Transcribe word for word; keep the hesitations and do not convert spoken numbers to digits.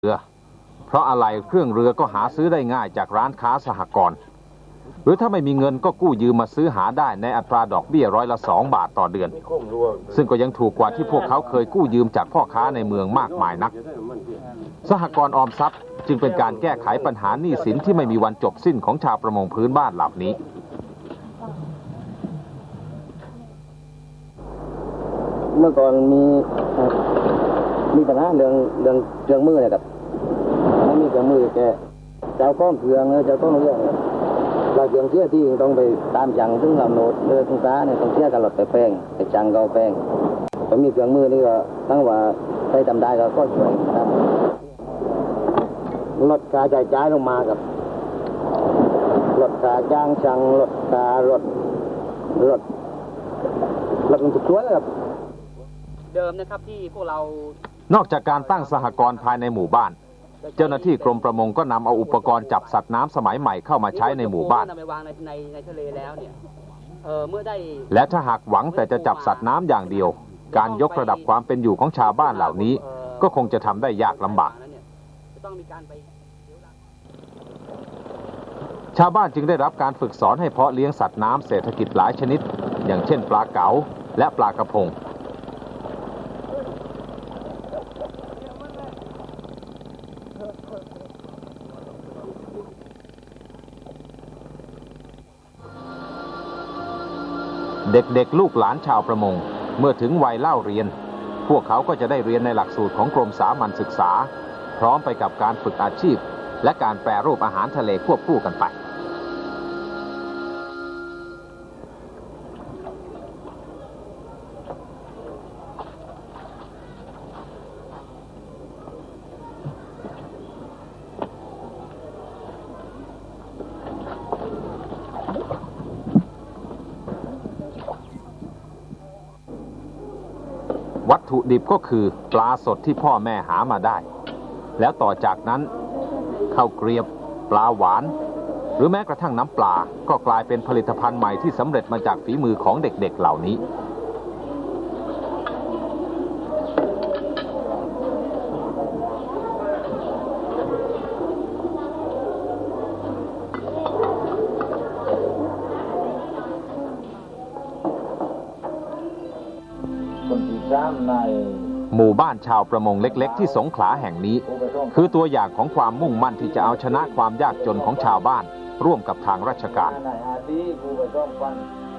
เรือเพราะอะไหล่เครื่องเรือก็หาซื้อได้ง่ายจากร้านค้าสหกรณ์หรือถ้าไม่มีเงินก็กู้ยืมมาซื้อหาได้ในอัตราดอกเบี้ยร้อยละสองบาทต่อเดือนซึ่งก็ยังถูกกว่าที่พวกเขาเคยกู้ยืมจากพ่อค้าในเมืองมากมายนักสหกรณ์ออมทรัพย์จึงเป็นการแก้ไขปัญหาหนี้สินที่ไม่มีวันจบสิ้นของชาวประมงพื้นบ้านเหล่านี้เมื่อก่อนมีมีปัญหาเรื่องเรื่องเครื่องมือเนี่ยครับไม่มีเครื่องมือแกเจ้าก้อนเครื่องเจ้าก้อนเรื่องเราเครื่องเสียที่ต้องไปตามจังซึ่งเราโน้ตเรือตรงซ้าเนี่ยต้องเสียกันหลอดไปแป้งไปจังเกาแป้งไม่มีเครื่องมือนี่ก็ตั้งว่าใครทำได้ก็ก็ช่วยครับลดค่าใช้จ่ายลงมากับลดค่าจ้างจังลดค่ารถรถรถมันทุกส่วนครับเดิมนะครับที่พวกเรานอกจากการตั้งสหกรณ์ภายในหมู่บ้านเจ้าหน้าที่กรมประมงก็นำเอาอุปกรณ์จับสัตว์น้ำสมัยใหม่เข้ามาใช้ในหมู่บ้านและถ้าหากหวังแต่จะจับสัตว์น้ำอย่างเดียวการยกระดับความเป็นอยู่ของชาวบ้านเหล่านี้ก็คงจะทำได้ยากลำบากชาวบ้านจึงได้รับการฝึกสอนให้เพาะเลี้ยงสัตว์น้ำเศรษฐกิจหลายชนิดอย่างเช่นปลาเก๋าและปลากระพงเด็กๆลูกหลานชาวประมงเมื่อถึงวัยเล่าเรียนพวกเขาก็จะได้เรียนในหลักสูตรของกรมสามัญศึกษาพร้อมไปกับการฝึกอาชีพและการแปรรูปอาหารทะเลควบคู่กันไปวัตถุดิบก็คือปลาสดที่พ่อแม่หามาได้แล้วต่อจากนั้นข้าวเกรียบปลาหวานหรือแม้กระทั่งน้ำปลาก็กลายเป็นผลิตภัณฑ์ใหม่ที่สำเร็จมาจากฝีมือของเด็กๆเหล่านี้หมู่บ้านชาวประมงเล็กๆที่สงขลาแห่งนี้คือตัวอย่างของความมุ่งมั่นที่จะเอาชนะความยากจนของชาวบ้านร่วมกับทางราชการ